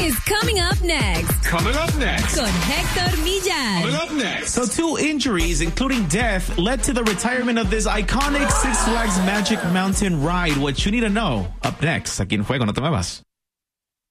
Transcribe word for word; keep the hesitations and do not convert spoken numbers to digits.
is coming up next. Coming up next. Con Héctor Millan. Coming up next. So two injuries, including death, led to the retirement of this iconic Six Flags Magic Mountain ride. What you need to know. Up next, aquí en Fuego, no te muevas.